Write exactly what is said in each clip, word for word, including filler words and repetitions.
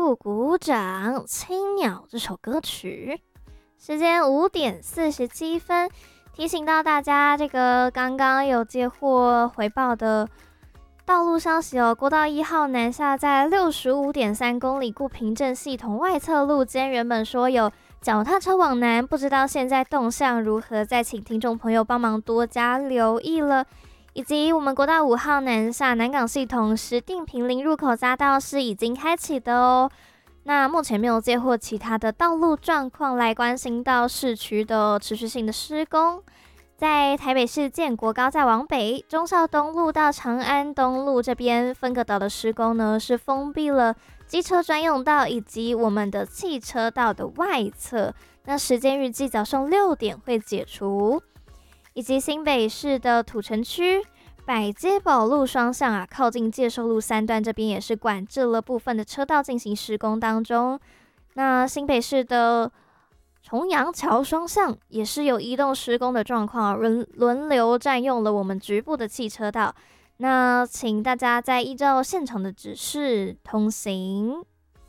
度鼓掌，青鸟这首歌曲。时间五点四十七分，提醒到大家，这个刚刚有接获回报的道路消息哦，国道一号南下在六十五点三公里固平镇系统外侧路间，原本说有脚踏车往南，不知道现在动向如何，再请听众朋友帮忙多加留意了。以及我们国道五号南下南港系统石碇坪林入口匝道是已经开启的哦。那目前没有接获其他的道路状况，来关心到市区的持续性的施工。在台北市建国高架往北，忠孝东路到长安东路这边分隔岛的施工呢，是封闭了机车专用道以及我们的汽车道的外侧。那时间预计早上六点会解除。以及新北市的土城区百街宝路双向啊，靠近介寿路三段这边也是管制了部分的车道进行施工当中。那新北市的重阳桥双向也是有移动施工的状况，轮轮流占用了我们局部的汽车道。那请大家再依照现场的指示通行。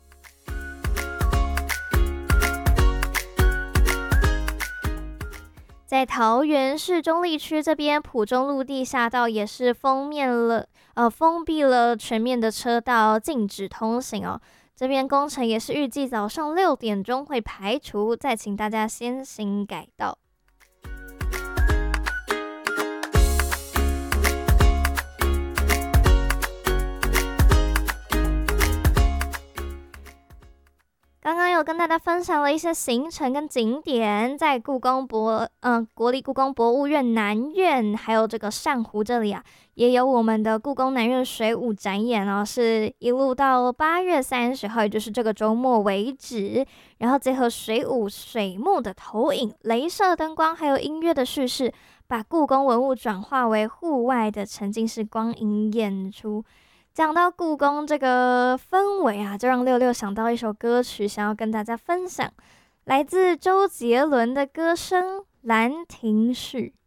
在桃园市中坜区这边，埔中路地下道也是封面了，呃，封闭了全面的车道，禁止通行哦。这边工程也是预计早上六点钟会排除，再请大家先行改道。刚刚有跟大家分享了一些行程跟景点，在故宫博嗯、呃、国立故宫博物院南院，还有这个扇湖这里啊，也有我们的故宫南院水舞展演哦，是一路到八月三十号，也就是这个周末为止。然后结合水舞、水幕的投影、雷射灯光，还有音乐的叙事，把故宫文物转化为户外的沉浸式光影演出。讲到故宫这个氛围啊，就让六六想到一首歌曲，想要跟大家分享，来自周杰伦的歌声《兰亭序》。